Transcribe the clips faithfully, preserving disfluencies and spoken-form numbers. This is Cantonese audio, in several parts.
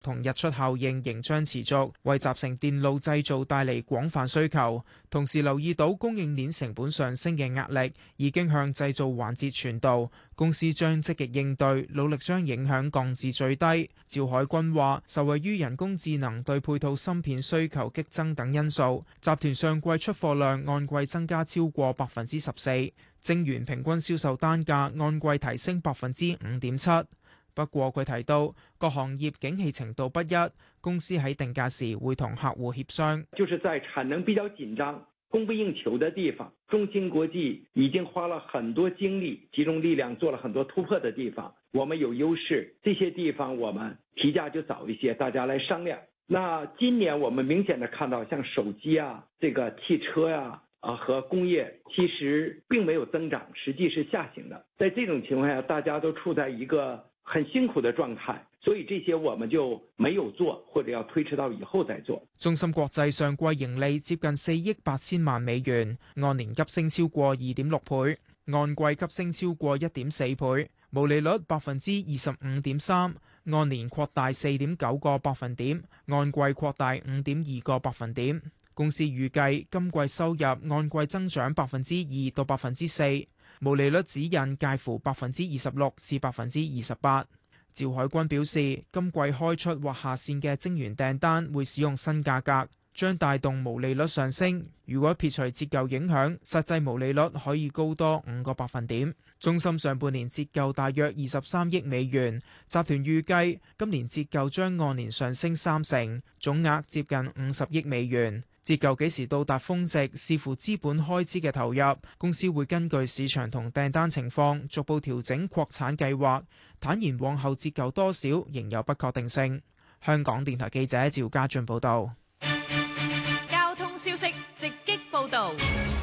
同日出效應仍將持續，為集成電路製造帶嚟廣泛需求。同時留意到供應鏈成本上升嘅壓力已經向製造環節傳導，公司將積極應對，努力將影響降至最低。趙海軍話：受惠於人工智能對配套芯片需求激增等因素，集團上季出貨量按季增加超過百分之十四，晶圓平均銷售單價按季提升百分之五點七。不過佢提到，各行業景氣程度不一，公司喺定價時會同客戶協商。 就是在產能比較緊張、供不應求的地方，中芯國際已經花了很多精力、集中力量做了很多突破的地方，我們有優勢，這些地方我們提價就早一些，大家來商量。那今年我們明顯的看到，像手機啊、這個汽車呀、啊，啊和工業其實並沒有增長，實際是下行的。在這種情況下，大家都處在一個很辛苦的狀態，所以這些我們就沒有做，或者要推遲到以後再做。 中芯國際上季盈利接近四億八千萬美元，按年急升超過二點六倍，按季急升超過一點四倍，毛利率百分之二十五點三，按年擴大四點九個百分點，按季擴大五點二個百分點。公司預計今季收入按季增長百分之二到百分之四。毛利率指引介乎百分之二十六至百分之二十八。趙海軍表示，今季開出或下線嘅晶圓訂單會使用新價格，將帶動毛利率上升。如果撇除折舊影響，實際毛利率可以高多五個百分點。中芯上半年折舊大約二十三億美元，集團預計今年折舊將按年上升三成，總額接近五十億美元。折舊幾時到達峰值，視乎資本開支嘅投入，公司會根據市場同訂單情況逐步調整擴產計劃。坦言往後折舊多少仍有不確定性。香港電台記者趙家俊報道。 交通消息直擊報道。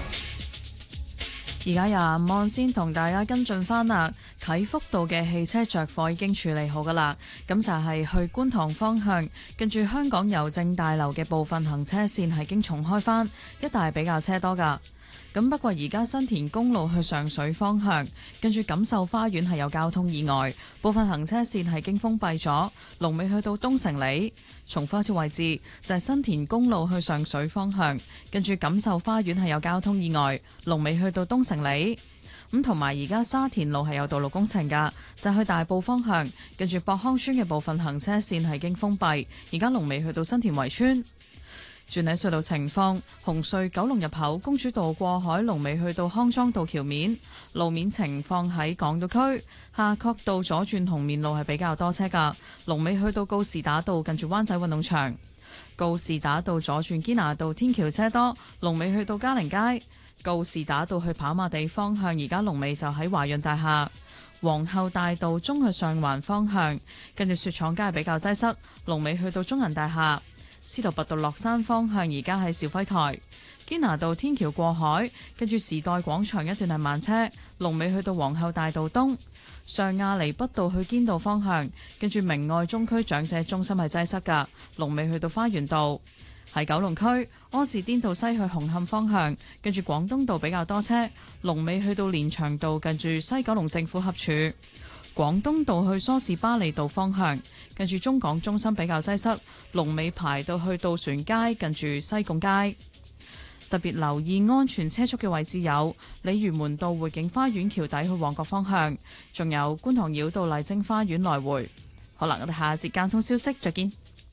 而家由阿望先同大家跟進翻啦，啟福道嘅汽車着火已經處理好噶啦，咁就係去觀塘方向，跟住香港郵政大樓嘅部分行車線係經重開翻，一帶比較車多噶。咁不過而家新田公路去上水方向，跟住錦繡花園係有交通意外，部分行車線係經封閉咗，龍尾去到東城里。重複一次位置就係新田公路去上水方向，跟住錦繡花園係有交通意外，龍尾去到東城里。咁同埋而家沙田路係有道路工程噶，就係去大埔方向，跟住博康村嘅部分行車線係經封閉，而家龍尾去到新田圍村。轉喺隧道情況，紅隧九龍入口公主道過海龍尾去到康莊道橋面，路面情況喺港島區夏慤道左轉紅棉路係比較多車噶，龍尾去到告士打道近住灣仔運動場，告士打道左轉堅拿道天橋車多，龍尾去到嘉寧街，告士打道去跑馬地方向而家龍尾就喺華潤大廈，皇后大道中去上環方向，跟住雪廠街係比較擠塞，龍尾去到中銀大廈。司徒拔道落山方向而家喺肇輝台，堅拿道天橋過海，跟住時代廣場一段係慢車，龍尾去到皇后大道東。上亞厘畢道去堅道方向，跟住明愛中區長者中心係擠塞噶，龍尾去到花園道。喺九龍區柯士甸道西去紅磡方向，跟住廣東道比較多車，龍尾去到連翔道近住西九龍政府合署。廣東道去梳士巴利道方向，近住中港中心比較擠塞，龍尾排到去渡船街近住西貢街。特別留意安全車速嘅位置有鯉魚門道匯景花園橋底去旺角方向，仲有觀塘繞道麗晶花園來回。好啦，我哋下一節交通消息再見。